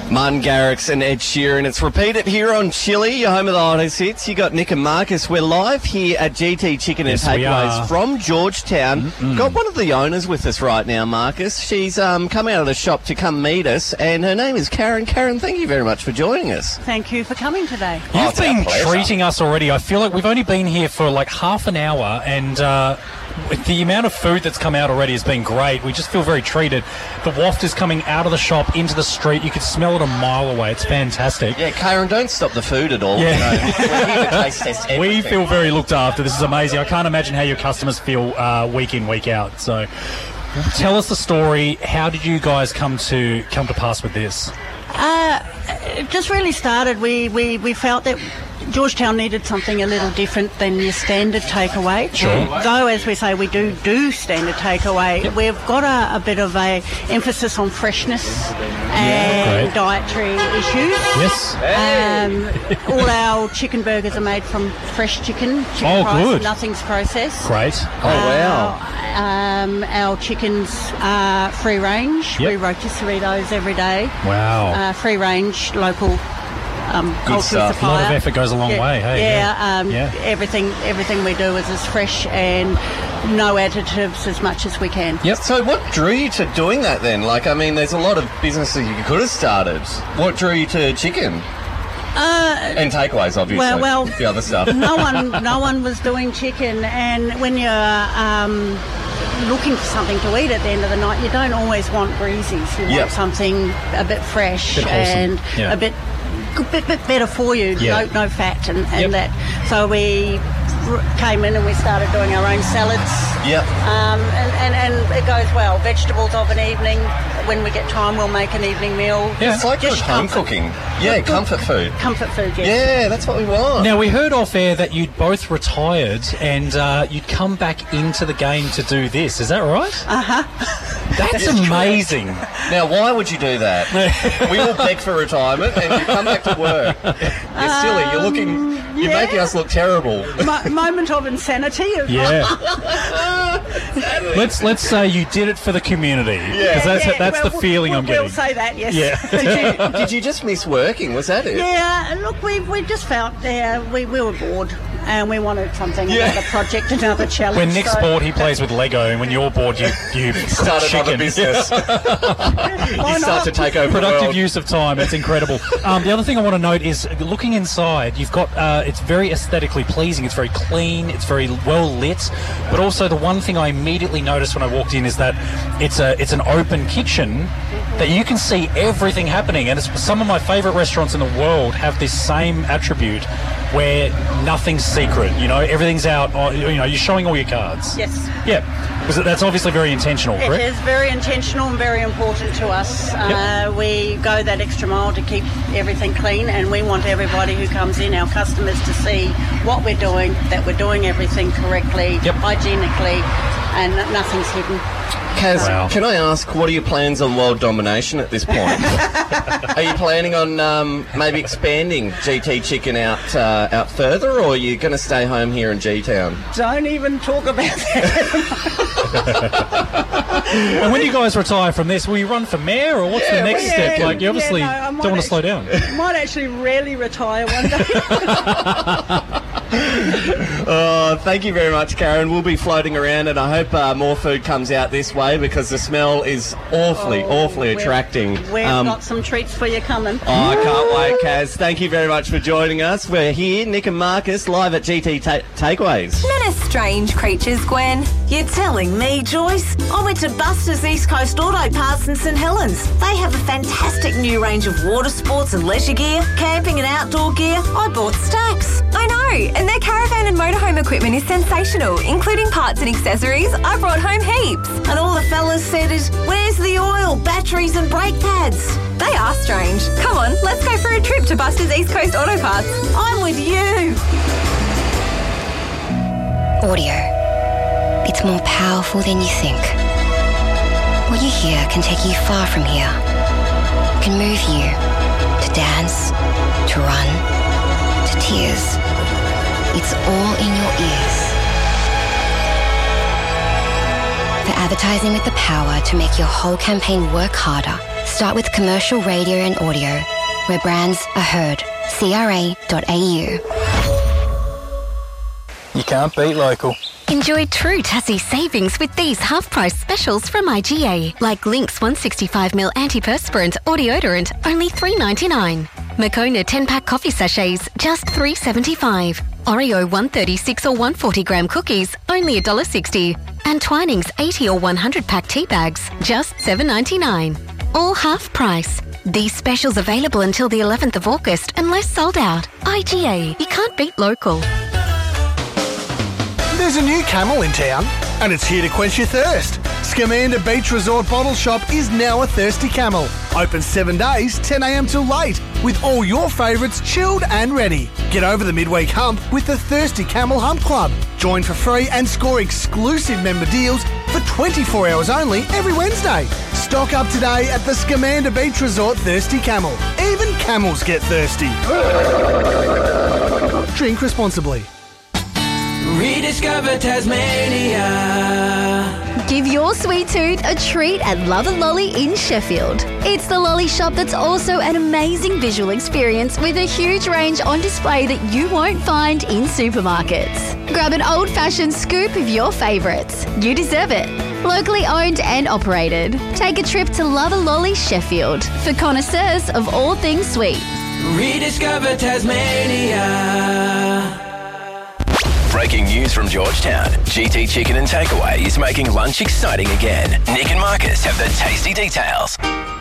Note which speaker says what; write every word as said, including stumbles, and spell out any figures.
Speaker 1: Martin Garrix and Ed Sheeran. It's repeated here on Chili, your home of the hottest hits. You got Nick and Marcus. We're live here at G T Chicken and
Speaker 2: Yes, we
Speaker 1: Takeaways
Speaker 2: are.
Speaker 1: from Georgetown.
Speaker 2: Mm-mm.
Speaker 1: Got one of the owners with us right now, Marcus. She's um, come out of the shop to come meet us, and her name is Karen. Karen, thank you very much for joining us.
Speaker 3: Thank you for coming today.
Speaker 1: Oh,
Speaker 2: You've
Speaker 1: it's our
Speaker 2: been
Speaker 1: pleasure.
Speaker 2: treating us already. I feel like we've only been here for like half an hour, and uh, the amount of food that's come out already has been great. We just feel very treated. The waft is coming out of the shop into the street. You can smell it a mile away. It's fantastic.
Speaker 1: Yeah, Karen, don't stop the food at all.
Speaker 2: Yeah.
Speaker 1: You know, we're here to taste test everything.
Speaker 2: We feel very looked after. This is amazing. I can't imagine how your customers feel uh, week in, week out. So tell us the story. How did you guys come to come to pass with this?
Speaker 3: Uh, it just really started. We, we, we felt that Georgetown needed something a little different than your standard takeaway.
Speaker 2: Sure.
Speaker 3: Though, as we say, we do do standard takeaway.
Speaker 2: Yep.
Speaker 3: We've got a, a bit of a emphasis on freshness and
Speaker 2: Great.
Speaker 3: dietary issues.
Speaker 2: Yes.
Speaker 3: Um, all our chicken burgers are made from fresh chicken. chicken
Speaker 2: Oh,
Speaker 3: price,
Speaker 2: good.
Speaker 3: Nothing's processed.
Speaker 2: Great.
Speaker 1: Oh, wow.
Speaker 3: Uh, um, our chickens are free range.
Speaker 2: Yep.
Speaker 3: We rotisserie those every day.
Speaker 2: Wow.
Speaker 3: Uh, free range, local um, poultry
Speaker 1: stuff.
Speaker 3: supplier.
Speaker 2: A lot of effort goes a long
Speaker 3: yeah,
Speaker 2: way, hey,
Speaker 3: Yeah,
Speaker 2: yeah.
Speaker 3: Um,
Speaker 2: Yeah.
Speaker 3: everything everything we do is as fresh and no additives as much as we can.
Speaker 2: Yep.
Speaker 1: So what drew you to doing that then? Like, I mean, there's a lot of businesses you could have started. What drew you to chicken?
Speaker 3: Uh,
Speaker 1: And takeaways, obviously.
Speaker 3: Well, well,
Speaker 1: the other stuff.
Speaker 3: no one no one was doing chicken, and when you're um, looking for something to eat at the end of the night, you don't always want greasies. You
Speaker 1: Yep.
Speaker 3: want something a bit fresh
Speaker 2: Bit wholesome,
Speaker 3: and
Speaker 2: yeah.
Speaker 3: a bit bit, bit better for you.
Speaker 2: Yeah.
Speaker 3: No, no fat and, and
Speaker 2: Yep.
Speaker 3: that. So we r- came in and we started doing our own salads.
Speaker 1: Yep.
Speaker 3: Um, and, and, and it goes well. Vegetables of an evening. When we get time, we'll make an evening meal.
Speaker 2: Yeah.
Speaker 1: It's like good
Speaker 3: Just
Speaker 1: home
Speaker 3: comfort.
Speaker 1: cooking. Yeah,
Speaker 3: Good-
Speaker 1: comfort food.
Speaker 3: Comfort food, yes.
Speaker 1: Yeah, that's what we want.
Speaker 2: Now, we heard off air that you'd both retired and uh, you'd come back into the game to do this. Is that right?
Speaker 3: Uh-huh.
Speaker 2: That's
Speaker 1: Yes,
Speaker 2: amazing.
Speaker 1: Now, why would you do that? We all beg for retirement and you come back to work. You're silly. You're looking... You're
Speaker 3: yeah.
Speaker 1: making us look terrible.
Speaker 3: Mo- moment of insanity.
Speaker 2: Yeah. let's let's say you did it for the community.
Speaker 1: Yeah.
Speaker 2: Because that's,
Speaker 3: Yeah,
Speaker 2: that's
Speaker 3: well,
Speaker 2: the feeling
Speaker 3: we'll,
Speaker 2: I'm
Speaker 3: we'll
Speaker 2: getting.
Speaker 3: say that, yes.
Speaker 2: Yeah.
Speaker 1: Did you, did you just miss working? Was that it?
Speaker 3: Yeah, look, we we just felt uh, we, we were bored and we wanted something,
Speaker 1: Yeah.
Speaker 3: another project, another challenge.
Speaker 2: When Nick's
Speaker 3: so,
Speaker 2: bored, he plays with Lego, and when you're bored, you you
Speaker 1: Start
Speaker 2: chicken.
Speaker 1: another business.
Speaker 3: why
Speaker 1: You start
Speaker 3: not?
Speaker 1: to take over the
Speaker 2: Productive
Speaker 1: world.
Speaker 2: use of time. It's incredible. Um, the other thing I want to note is looking inside. You've got uh, it's very aesthetically pleasing. It's very clean. It's very well lit. But also the one thing I immediately noticed when I walked in is that it's a it's an open kitchen that you can see everything happening. And it's, some of my favourite restaurants in the world have this same attribute where nothing's secret. You know, everything's out. uh, You know, you're showing all your cards.
Speaker 3: Yes.
Speaker 2: Yeah. Because that's obviously very intentional,
Speaker 3: It
Speaker 2: correct?
Speaker 3: is very intentional and very important to us. Uh, we go that extra mile to keep everything clean, and we want everybody who comes in, our customers, to see what we're doing, that we're doing everything correctly,
Speaker 2: Yep.
Speaker 3: hygienically, and that nothing's hidden.
Speaker 1: Kaz,
Speaker 2: Wow.
Speaker 1: can I ask, what are your plans on world domination at this point? Are you planning on um, maybe expanding G T Chicken out uh, out further, or are you going to stay home here in G-Town?
Speaker 3: Don't even talk about that.
Speaker 2: And when you guys retire from this, will you run for mayor, or what's the
Speaker 1: Yeah,
Speaker 2: next
Speaker 1: well,
Speaker 2: step?
Speaker 3: yeah,
Speaker 2: Like, you obviously
Speaker 3: yeah, no, I might
Speaker 2: don't want to slow down.
Speaker 3: Might actually really retire one day.
Speaker 1: Oh, thank you very much, Karen. We'll be floating around, and I hope uh, more food comes out this way because the smell is awfully,
Speaker 3: Oh,
Speaker 1: awfully
Speaker 3: we've-
Speaker 1: attracting.
Speaker 3: We've
Speaker 1: Um,
Speaker 3: got some treats for you coming.
Speaker 1: Oh, I can't wait, Kaz. Thank you very much for joining us. We're here, Nick and Marcus, live at G T ta- Takeaways.
Speaker 4: Men are strange creatures, Gwen.
Speaker 5: You're telling me, Joyce? I went to Buster's East Coast Auto Parts in St Helens. They have a fantastic new range of water sports and leisure gear, camping and outdoor gear. I bought stacks.
Speaker 4: I know, and their caravan and motorhome equipment is sensational, including parts and accessories. I brought home heaps.
Speaker 5: And all the fellas said is, where's the oil, batteries and brake pads?
Speaker 4: They are strange. Come on, let's go for a trip to Buster's East Coast Auto Parts.
Speaker 5: I'm with you.
Speaker 6: Audio. It's more powerful than you think. What you hear can take you far from here. It can move you to dance, to run, to tears. It's all in your ears. For advertising with the power to make your whole campaign work harder, Start with commercial radio and audio, where brands are heard. C R A dot A U.
Speaker 7: You can't beat local.
Speaker 8: Enjoy true Tassie savings with these half-price specials from I G A, like Lynx one sixty-five milliliter antiperspirant or deodorant, only three dollars ninety-nine. Moccona ten-pack coffee sachets, just three dollars seventy-five. Oreo one thirty-six or one forty gram cookies, only one dollar sixty. And Twinings eighty or one hundred pack tea bags, just seven dollars ninety-nine. All half price. These specials available until the eleventh of August, unless sold out. I G A, you can't beat local.
Speaker 9: There's a new Camel in town, and it's here to quench your thirst. Scamander Beach Resort Bottle Shop is now a Thirsty Camel. Open seven days, ten a m till late, with all your favourites chilled and ready. Get over the midweek hump with the Thirsty Camel Hump Club. Join for free and score exclusive member deals for twenty-four hours only every Wednesday. Stock up today at the Scamander Beach Resort Thirsty Camel. Even camels get thirsty. Drink responsibly.
Speaker 10: Rediscover Tasmania.
Speaker 11: Give your sweet tooth a treat at Love and Lolly in Sheffield. It's the lolly shop that's also an amazing visual experience with a huge range on display that you won't find in supermarkets. Grab an old-fashioned scoop of your favourites. You deserve it. Locally owned and operated. Take a trip to Love and Lolly Sheffield for connoisseurs of all things sweet.
Speaker 10: Rediscover Tasmania.
Speaker 12: Breaking news from Georgetown. G T Chicken and Takeaway is making lunch exciting again. Nick and Marcus have the tasty details.